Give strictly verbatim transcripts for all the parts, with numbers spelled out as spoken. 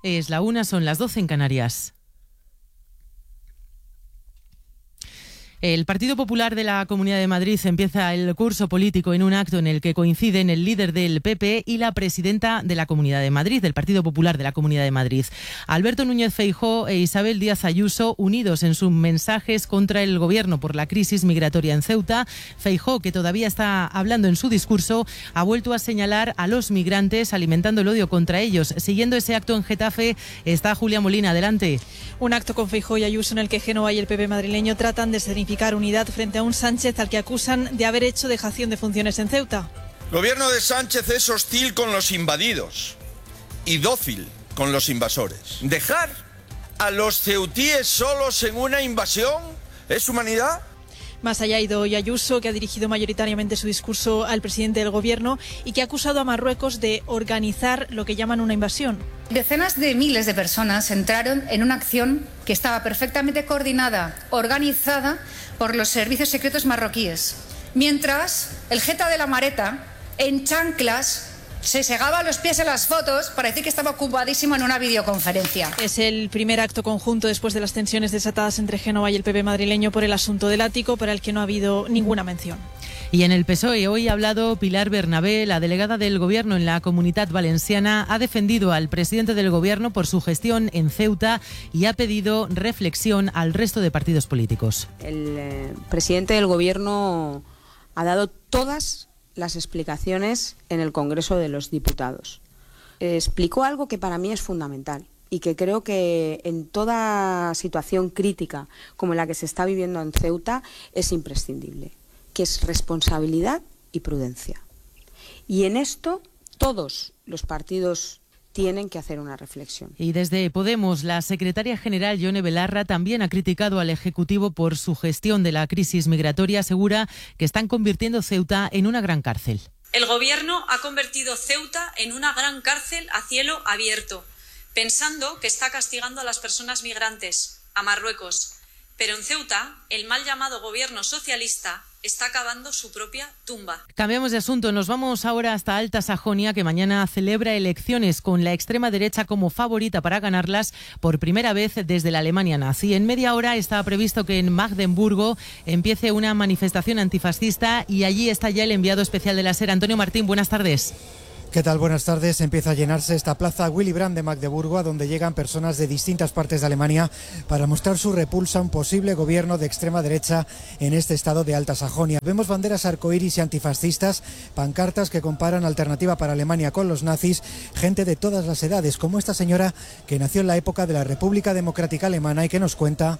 Es la una, son las doce en Canarias. El Partido Popular de la Comunidad de Madrid empieza el curso político en un acto en el que coinciden el líder del P P y la presidenta de la Comunidad de Madrid, del Partido Popular de la Comunidad de Madrid. Alberto Núñez Feijóo e Isabel Díaz Ayuso, unidos en sus mensajes contra el gobierno por la crisis migratoria en Ceuta. Feijóo, que todavía está hablando en su discurso, ha vuelto a señalar a los migrantes, alimentando el odio contra ellos. Siguiendo ese acto en Getafe está Julia Molina. Adelante. Un acto con Feijóo y Ayuso en el que Génova y el P P madrileño tratan de escenificar unidad frente a un Sánchez al que acusan de haber hecho dejación de funciones en Ceuta. El gobierno de Sánchez es hostil con los invadidos y dócil con los invasores. ¿Dejar a los ceutíes solos en una invasión es humanidad? Más allá ha ido hoy Ayuso, que ha dirigido mayoritariamente su discurso al presidente del gobierno y que ha acusado a Marruecos de organizar lo que llaman una invasión. Decenas de miles de personas entraron en una acción que estaba perfectamente coordinada, organizada por los servicios secretos marroquíes, mientras el jeta de la Mareta, en chanclas, se segaba los pies en las fotos para decir que estaba ocupadísimo en una videoconferencia. Es el primer acto conjunto después de las tensiones desatadas entre Génova y el P P madrileño por el asunto del ático, para el que no ha habido ninguna mención. Y en el P S O E hoy ha hablado Pilar Bernabé, la delegada del Gobierno en la Comunitat Valenciana, ha defendido al presidente del Gobierno por su gestión en Ceuta y ha pedido reflexión al resto de partidos políticos. El eh, presidente del Gobierno ha dado todas las explicaciones en el Congreso de los Diputados. Eh, explicó algo que para mí es fundamental y que creo que en toda situación crítica como la que se está viviendo en Ceuta es imprescindible, que es responsabilidad y prudencia. Y en esto todos los partidos tienen que hacer una reflexión. Y desde Podemos, la secretaria general Yone Belarra también ha criticado al Ejecutivo por su gestión de la crisis migratoria. Asegura que están convirtiendo Ceuta en una gran cárcel. El Gobierno ha convertido Ceuta en una gran cárcel a cielo abierto, pensando que está castigando a las personas migrantes, a Marruecos. Pero en Ceuta, el mal llamado Gobierno socialista está cavando su propia tumba. Cambiamos de asunto, nos vamos ahora hasta Alta Sajonia, que mañana celebra elecciones con la extrema derecha como favorita para ganarlas por primera vez desde la Alemania nazi. En media hora está previsto que en Magdeburgo empiece una manifestación antifascista y allí está ya el enviado especial de la SER, Antonio Martín. Buenas tardes. ¿Qué tal? Buenas tardes. Empieza a llenarse esta plaza Willy Brandt de Magdeburgo, a donde llegan personas de distintas partes de Alemania para mostrar su repulsa a un posible gobierno de extrema derecha en este estado de Alta Sajonia. Vemos banderas arcoíris y antifascistas, pancartas que comparan Alternativa para Alemania con los nazis, gente de todas las edades, como esta señora que nació en la época de la República Democrática Alemana y que nos cuenta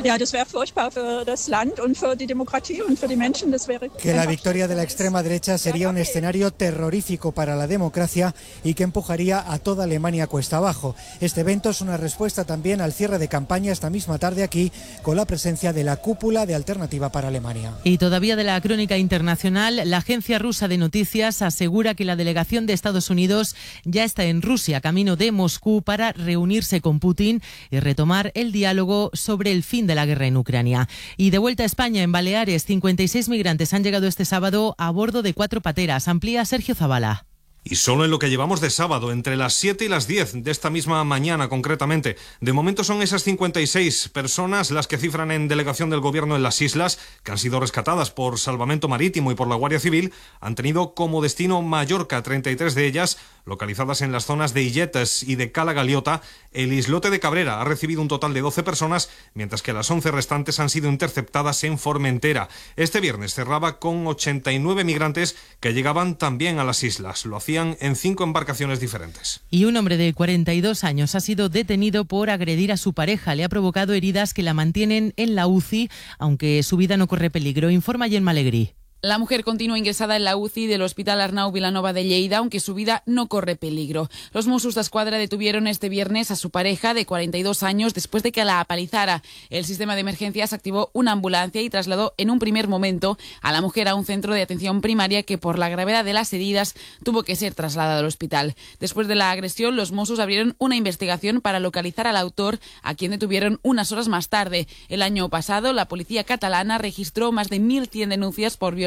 que la victoria de la extrema derecha sería un escenario terrorífico para la democracia y que empujaría a toda Alemania cuesta abajo. Este evento es una respuesta también al cierre de campaña esta misma tarde aquí, con la presencia de la cúpula de Alternativa para Alemania. Y todavía de la crónica internacional, la agencia rusa de noticias asegura que la delegación de Estados Unidos ya está en Rusia, camino de Moscú, para reunirse con Putin y retomar el diálogo sobre el fin de la guerra en Ucrania. Y de vuelta a España, en Baleares, cincuenta y seis migrantes han llegado este sábado a bordo de cuatro pateras. Amplía Sergio Zabala. Y solo en lo que llevamos de sábado, entre las siete y las diez de esta misma mañana concretamente. De momento son esas cincuenta y seis personas las que cifran en delegación del gobierno en las islas, que han sido rescatadas por Salvamento Marítimo y por la Guardia Civil. Han tenido como destino Mallorca, treinta y tres de ellas localizadas en las zonas de Illetes y de Cala Galiota. El islote de Cabrera ha recibido un total de doce personas, mientras que las once restantes han sido interceptadas en Formentera. Este viernes cerraba con ochenta y nueve migrantes que llegaban también a las islas. Lo hacían en cinco embarcaciones diferentes. Y un hombre de cuarenta y dos años ha sido detenido por agredir a su pareja. Le ha provocado heridas que la mantienen en la U C I, aunque su vida no corre peligro. Informa Gemma Alegrí. La mujer continúa ingresada en la U C I del Hospital Arnau Vilanova de Lleida, aunque su vida no corre peligro. Los Mossos d'Esquadra detuvieron este viernes a su pareja de cuarenta y dos años después de que la apalizara. El sistema de emergencias activó una ambulancia y trasladó en un primer momento a la mujer a un centro de atención primaria que, por la gravedad de las heridas, tuvo que ser trasladada al hospital. Después de la agresión, los Mossos abrieron una investigación para localizar al autor, a quien detuvieron unas horas más tarde. El año pasado, la policía catalana registró más de mil cien denuncias por violencia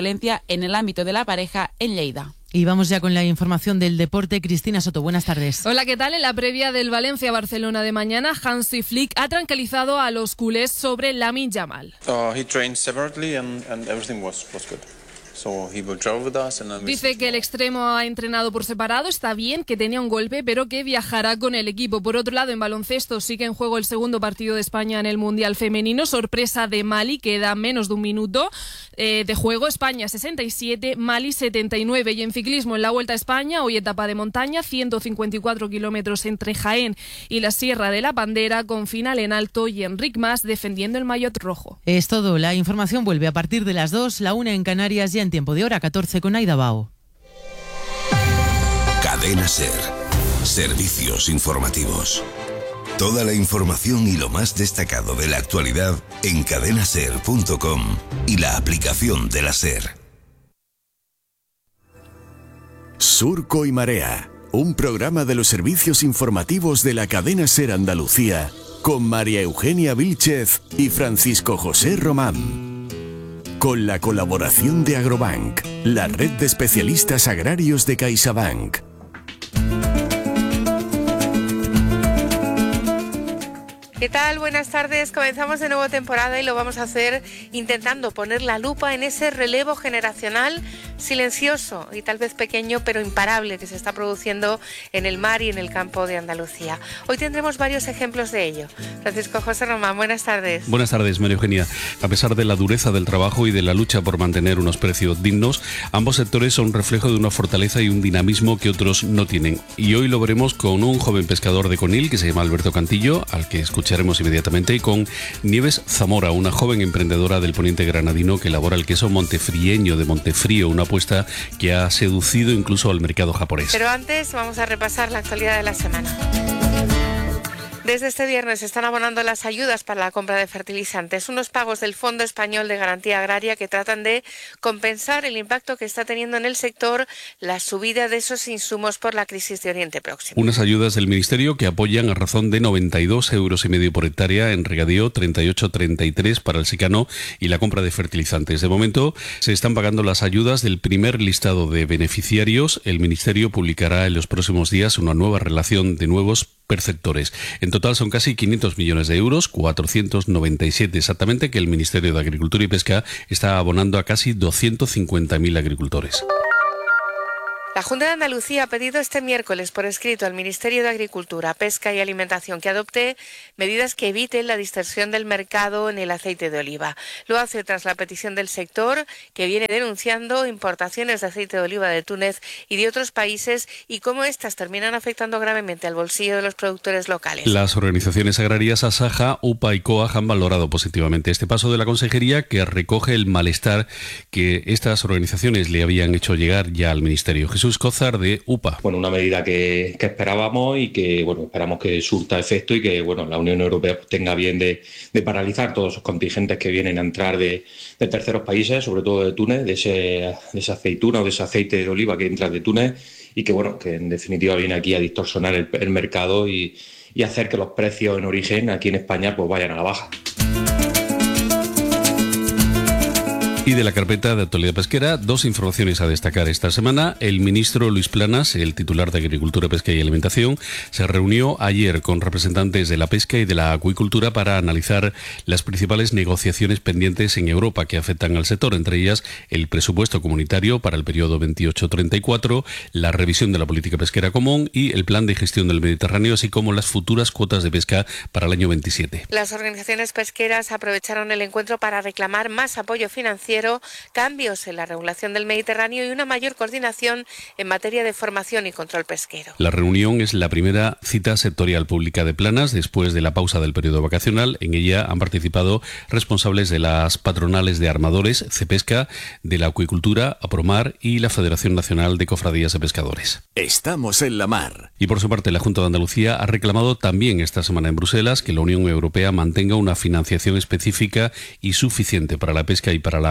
violencia en el ámbito de la pareja en Lleida. Y vamos ya con la información del deporte. Cristina Soto, buenas tardes. Hola, ¿qué tal? En la previa del Valencia-Barcelona de mañana, Hansi Flick ha tranquilizado a los culés sobre Lamine Yamal. Uh, he trained separately and, and everything was, was good. So he will travel with us and then we... Dice que el extremo ha entrenado por separado, está bien, que tenía un golpe, pero que viajará con el equipo. Por otro lado, en baloncesto sigue en juego el segundo partido de España en el Mundial Femenino. Sorpresa de Mali, queda menos de un minuto eh, de juego. España sesenta y siete, Mali setenta y nueve. Y en ciclismo, en la Vuelta a España, hoy etapa de montaña, ciento cincuenta y cuatro kilómetros entre Jaén y la Sierra de la Bandera, con final en alto y Enric Mas defendiendo el maillot rojo. Es todo. La información vuelve a partir de las dos, la una en Canarias, ya en tiempo de hora catorce con Aida Bao. Cadena SER. Servicios informativos. Toda la información y lo más destacado de la actualidad en cadena ser punto com y la aplicación de la SER. Surco y Marea, un programa de los servicios informativos de la cadena SER Andalucía, con María Eugenia Vílchez y Francisco José Román. Con la colaboración de Agrobank, la red de especialistas agrarios de CaixaBank. ¿Qué tal? Buenas tardes. Comenzamos de nuevo temporada y lo vamos a hacer intentando poner la lupa en ese relevo generacional silencioso y tal vez pequeño pero imparable que se está produciendo en el mar y en el campo de Andalucía. Hoy tendremos varios ejemplos de ello. Francisco José Román, buenas tardes. Buenas tardes, María Eugenia. A pesar de la dureza del trabajo y de la lucha por mantener unos precios dignos, ambos sectores son reflejo de una fortaleza y un dinamismo que otros no tienen. Y hoy lo veremos con un joven pescador de Conil que se llama Alberto Cantillo, al que escucharemos inmediatamente, y con Nieves Zamora, una joven emprendedora del poniente granadino que elabora el queso montefrieño de Montefrío, una apuesta que ha seducido incluso al mercado japonés. Pero antes vamos a repasar la actualidad de la semana. Desde este viernes se están abonando las ayudas para la compra de fertilizantes, unos pagos del Fondo Español de Garantía Agraria que tratan de compensar el impacto que está teniendo en el sector la subida de esos insumos por la crisis de Oriente Próximo. Unas ayudas del Ministerio que apoyan a razón de noventa y dos euros y medio por hectárea en regadío, treinta y ocho treinta y tres para el secano y la compra de fertilizantes. De momento se están pagando las ayudas del primer listado de beneficiarios. El Ministerio publicará en los próximos días una nueva relación de nuevos perceptores. En total son casi quinientos millones de euros, cuatrocientos noventa y siete exactamente, que el Ministerio de Agricultura y Pesca está abonando a casi doscientos cincuenta mil agricultores. La Junta de Andalucía ha pedido este miércoles por escrito al Ministerio de Agricultura, Pesca y Alimentación que adopte medidas que eviten la distorsión del mercado en el aceite de oliva. Lo hace tras la petición del sector, que viene denunciando importaciones de aceite de oliva de Túnez y de otros países y cómo estas terminan afectando gravemente al bolsillo de los productores locales. Las organizaciones agrarias Asaja, UPA y COAG han valorado positivamente este paso de la Consejería, que recoge el malestar que estas organizaciones le habían hecho llegar ya al Ministerio. Jesús Cózar, de UPA. Bueno, una medida que, que esperábamos y que, bueno, esperamos que surta efecto y que, bueno, la Unión Europea pues, tenga bien de, de paralizar todos esos contingentes que vienen a entrar de, de terceros países, sobre todo de Túnez, de, ese, de esa aceituna o de ese aceite de oliva que entra de Túnez y que, bueno, que en definitiva viene aquí a distorsionar el, el mercado y, y hacer que los precios en origen aquí en España pues vayan a la baja. Y de la carpeta de actualidad pesquera, dos informaciones a destacar esta semana. El ministro Luis Planas, el titular de Agricultura, Pesca y Alimentación, se reunió ayer con representantes de la pesca y de la acuicultura para analizar las principales negociaciones pendientes en Europa que afectan al sector, entre ellas el presupuesto comunitario para el periodo veintiocho treinta y cuatro, la revisión de la política pesquera común y el plan de gestión del Mediterráneo, así como las futuras cuotas de pesca para el año veintisiete. Las organizaciones pesqueras aprovecharon el encuentro para reclamar más apoyo financiero, cambios en la regulación del Mediterráneo y una mayor coordinación en materia de formación y control pesquero. La reunión es la primera cita sectorial pública de Planas después de la pausa del periodo vacacional. En ella han participado responsables de las patronales de armadores, Cepesca, de la acuicultura, Apromar y la Federación Nacional de Cofradías de Pescadores. Estamos en la mar. Y por su parte, la Junta de Andalucía ha reclamado también esta semana en Bruselas que la Unión Europea mantenga una financiación específica y suficiente para la pesca y para la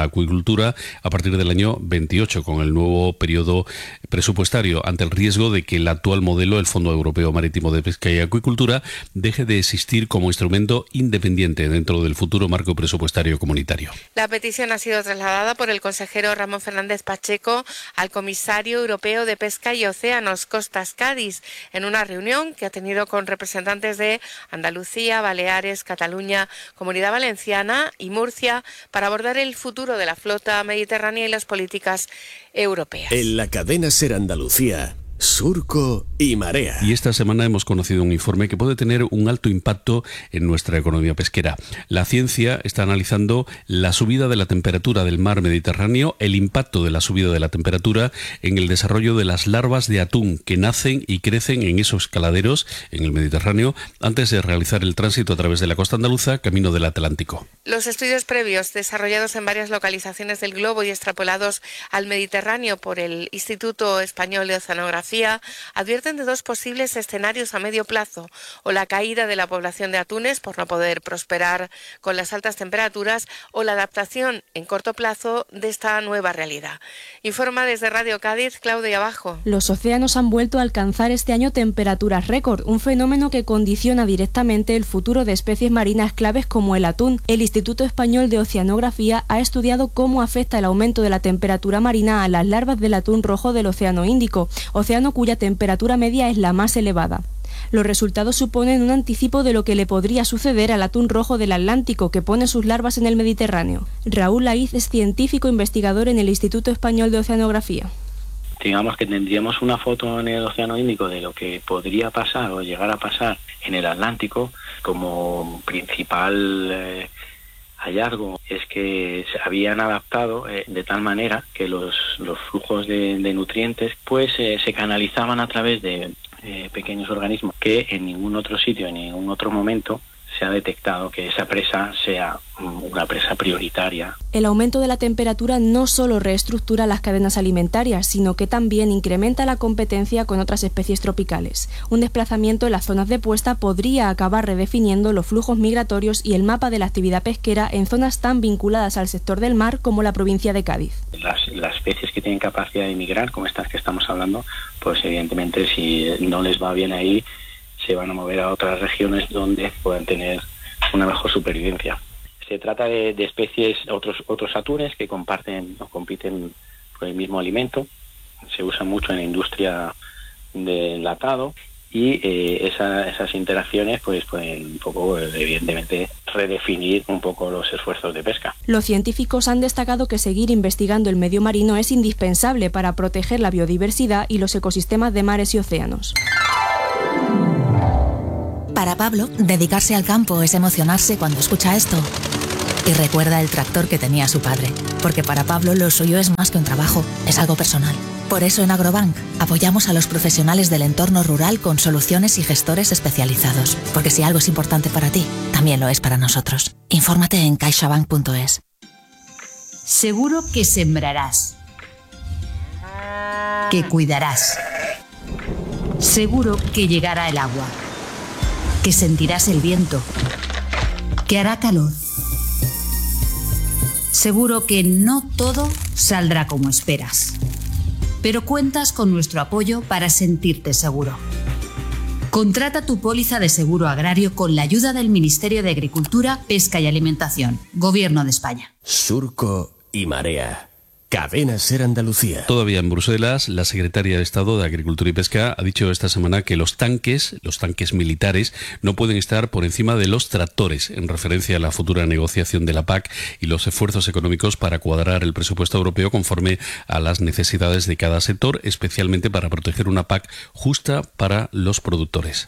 acuicultura a partir del año veintiocho, con el nuevo periodo presupuestario, ante el riesgo de que el actual modelo, el Fondo Europeo Marítimo de Pesca y Acuicultura, deje de existir como instrumento independiente dentro del futuro marco presupuestario comunitario. La petición ha sido trasladada por el consejero Ramón Fernández Pacheco al comisario europeo de Pesca y Océanos, Costas Cádiz, en una reunión que ha tenido con representantes de Andalucía, Baleares, Cataluña, Comunidad Valenciana y Murcia para abordar el futuro de la flota mediterránea y las políticas europeas. En la cadena SER Andalucía, Surco y Marea. Y esta semana hemos conocido un informe que puede tener un alto impacto en nuestra economía pesquera. La ciencia está analizando la subida de la temperatura del mar Mediterráneo, el impacto de la subida de la temperatura en el desarrollo de las larvas de atún que nacen y crecen en esos caladeros en el Mediterráneo antes de realizar el tránsito a través de la costa andaluza camino del Atlántico. Los estudios previos desarrollados en varias localizaciones del globo y extrapolados al Mediterráneo por el Instituto Español de Oceanografía advierten de dos posibles escenarios a medio plazo: o la caída de la población de atunes por no poder prosperar con las altas temperaturas, o la adaptación en corto plazo de esta nueva realidad. Informa desde Radio Cádiz Claudia Abajo. Los océanos han vuelto a alcanzar este año temperaturas récord, un fenómeno que condiciona directamente el futuro de especies marinas claves como el atún. El Instituto Español de Oceanografía ha estudiado cómo afecta el aumento de la temperatura marina a las larvas del atún rojo del Océano Índico, océano cuya temperatura media es la más elevada. Los resultados suponen un anticipo de lo que le podría suceder al atún rojo del Atlántico, que pone sus larvas en el Mediterráneo. Raúl Laiz es científico investigador en el Instituto Español de Oceanografía. Digamos que tendríamos una foto en el Océano Índico de lo que podría pasar o llegar a pasar en el Atlántico. Como principal eh, hallazgo es que se habían adaptado eh, de tal manera que los, los flujos de, de nutrientes pues eh, se canalizaban a través de eh, pequeños organismos que en ningún otro sitio, en ningún otro momento se ha detectado que esa presa sea una presa prioritaria. El aumento de la temperatura no solo reestructura las cadenas alimentarias, sino que también incrementa la competencia con otras especies tropicales. Un desplazamiento en las zonas de puesta podría acabar redefiniendo los flujos migratorios y el mapa de la actividad pesquera en zonas tan vinculadas al sector del mar como la provincia de Cádiz. Las, las especies que tienen capacidad de migrar, como estas que estamos hablando, pues evidentemente si no les va bien ahí, se van a mover a otras regiones donde puedan tener una mejor supervivencia. Se trata de, de especies, otros otros atunes que comparten o compiten por el mismo alimento. Se usa mucho en la industria del enlatado y eh, esa, esas interacciones pues pueden un poco, evidentemente, redefinir un poco los esfuerzos de pesca. Los científicos han destacado que seguir investigando el medio marino es indispensable para proteger la biodiversidad y los ecosistemas de mares y océanos. Para Pablo, dedicarse al campo es emocionarse cuando escucha esto. Y recuerda el tractor que tenía su padre, porque para Pablo lo suyo es más que un trabajo, es algo personal. Por eso en Agrobank apoyamos a los profesionales del entorno rural con soluciones y gestores especializados, porque si algo es importante para ti, también lo es para nosotros. Infórmate en caixabank punto es. Seguro que sembrarás, que cuidarás, seguro que llegará el agua, que sentirás el viento, que hará calor. Seguro que no todo saldrá como esperas, pero cuentas con nuestro apoyo para sentirte seguro. Contrata tu póliza de seguro agrario con la ayuda del Ministerio de Agricultura, Pesca y Alimentación, Gobierno de España. Surco y Marea. Cadena SER Andalucía. Todavía en Bruselas, la secretaria de Estado de Agricultura y Pesca ha dicho esta semana que los tanques, los tanques militares, no pueden estar por encima de los tractores, en referencia a la futura negociación de la P A C y los esfuerzos económicos para cuadrar el presupuesto europeo conforme a las necesidades de cada sector, especialmente para proteger una P A C justa para los productores.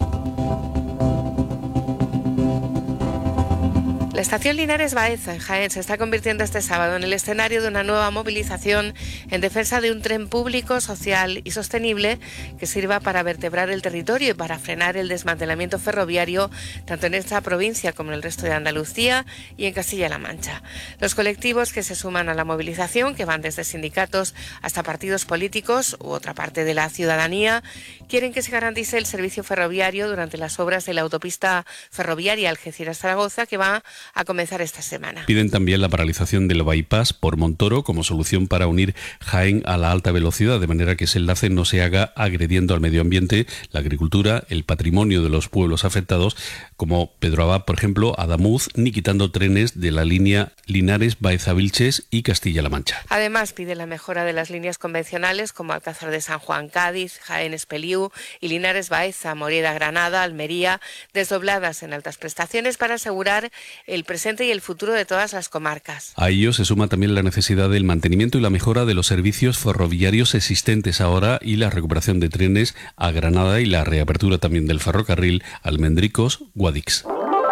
La estación Linares Baeza en Jaén se está convirtiendo este sábado en el escenario de una nueva movilización en defensa de un tren público, social y sostenible que sirva para vertebrar el territorio y para frenar el desmantelamiento ferroviario tanto en esta provincia como en el resto de Andalucía y en Castilla-La Mancha. Los colectivos que se suman a la movilización, que van desde sindicatos hasta partidos políticos u otra parte de la ciudadanía, quieren que se garantice el servicio ferroviario durante las obras de la autopista ferroviaria Algeciras-Zaragoza, que va a comenzar esta semana. Piden también la paralización del bypass por Montoro como solución para unir Jaén a la alta velocidad, de manera que ese enlace no se haga agrediendo al medio ambiente, la agricultura, el patrimonio de los pueblos afectados, como Pedro Abad, por ejemplo, Adamuz, ni quitando trenes de la línea Linares-Baeza-Vilches y Castilla-La Mancha. Además, pide la mejora de las líneas convencionales como Alcázar de San Juan-Cádiz, Jaén-Espeliú y Linares-Baeza-Moreda-Granada, Almería, desdobladas en altas prestaciones para asegurar el presente y el futuro de todas las comarcas. A ello se suma también la necesidad del mantenimiento y la mejora de los servicios ferroviarios existentes ahora y la recuperación de trenes a Granada y la reapertura también del ferrocarril Almendricos-Guadix.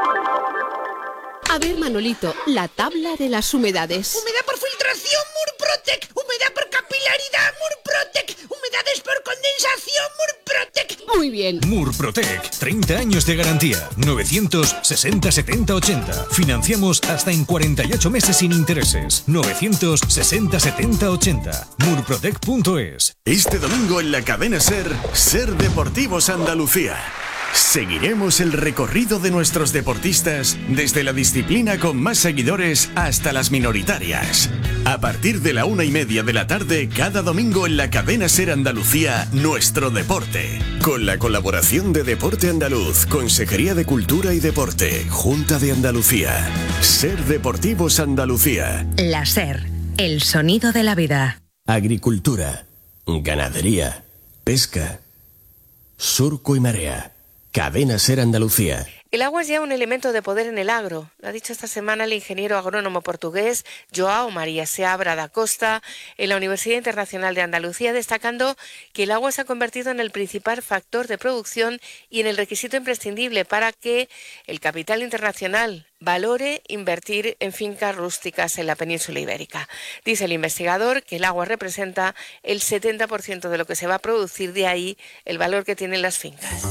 A ver, Manolito, la tabla de las humedades. Humedad por filtración, Murprotec. Humedad por capilaridad, Murprotec. Humedades por condensación, Murprotec. Muy bien. Murprotec, treinta años de garantía. novecientos sesenta setenta ochenta. Financiamos hasta en cuarenta y ocho meses sin intereses. novecientos sesenta setenta ochenta. murprotec punto es. Este domingo en la cadena SER, SER Deportivos Andalucía. Seguiremos el recorrido de nuestros deportistas desde la disciplina con más seguidores hasta las minoritarias. A partir de la una y media de la tarde, cada domingo en la cadena SER Andalucía, Nuestro Deporte. Con la colaboración de Deporte Andaluz, Consejería de Cultura y Deporte, Junta de Andalucía. SER Deportivos Andalucía. La SER, el sonido de la vida. Agricultura, ganadería, pesca, surco y marea. Cadena SER Andalucía. El agua es ya un elemento de poder en el agro. Lo ha dicho esta semana el ingeniero agrónomo portugués João María Seabra da Costa en la Universidad Internacional de Andalucía, destacando que el agua se ha convertido en el principal factor de producción y en el requisito imprescindible para que el capital internacional valore invertir en fincas rústicas en la península ibérica. Dice el investigador que el agua representa el setenta por ciento de lo que se va a producir, de ahí el valor que tienen las fincas.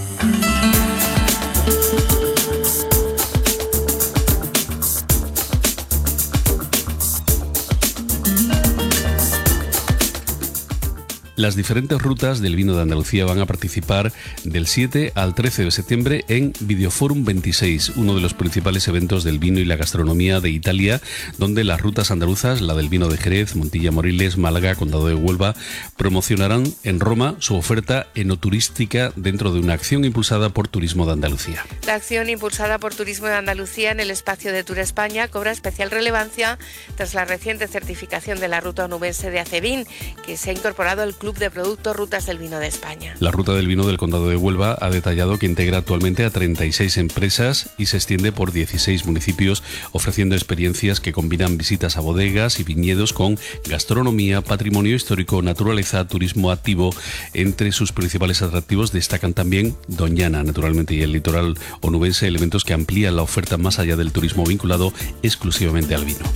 Las diferentes rutas del vino de Andalucía van a participar del siete al trece de septiembre en Videoforum veintiséis, uno de los principales eventos del vino y la gastronomía de Italia, donde las rutas andaluzas, la del vino de Jerez, Montilla Moriles, Málaga, Condado de Huelva, promocionarán en Roma su oferta enoturística dentro de una acción impulsada por Turismo de Andalucía. La acción impulsada por Turismo de Andalucía en el espacio de Tour España cobra especial relevancia tras la reciente certificación de la ruta onubense de Acevin, que se ha incorporado al Club de Productos Rutas del Vino de España. La ruta del vino del Condado de Huelva ha detallado que integra actualmente a treinta y seis empresas y se extiende por dieciséis municipios, ofreciendo experiencias que combinan visitas a bodegas y viñedos con gastronomía, patrimonio histórico, naturaleza, turismo activo. Entre sus principales atractivos destacan también Doñana, naturalmente, y el litoral onubense, elementos que amplían la oferta más allá del turismo vinculado exclusivamente al vino.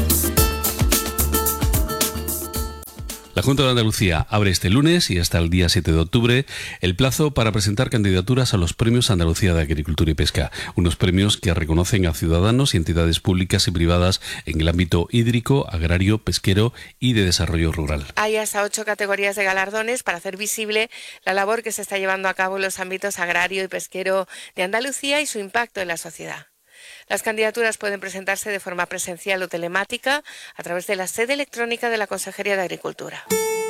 La Junta de Andalucía abre este lunes y hasta el día siete de octubre el plazo para presentar candidaturas a los Premios Andalucía de Agricultura y Pesca, unos premios que reconocen a ciudadanos y entidades públicas y privadas en el ámbito hídrico, agrario, pesquero y de desarrollo rural. Hay hasta ocho categorías de galardones para hacer visible la labor que se está llevando a cabo en los ámbitos agrario y pesquero de Andalucía y su impacto en la sociedad. Las candidaturas pueden presentarse de forma presencial o telemática a través de la sede electrónica de la Consejería de Agricultura.